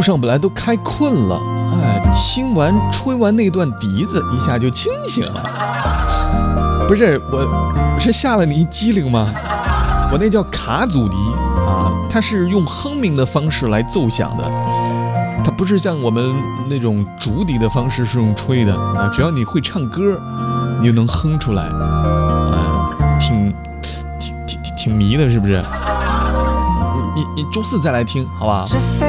路上本来都开困了，听完吹完那段笛子，一下就清醒了。不是我是吓了你一激灵吗？我那叫卡祖笛啊，它是用哼鸣的方式来奏响的，它不是像我们那种竹笛的方式是用吹的啊。只要你会唱歌，你就能哼出来，挺迷的，是不是？你周四再来听，好吧？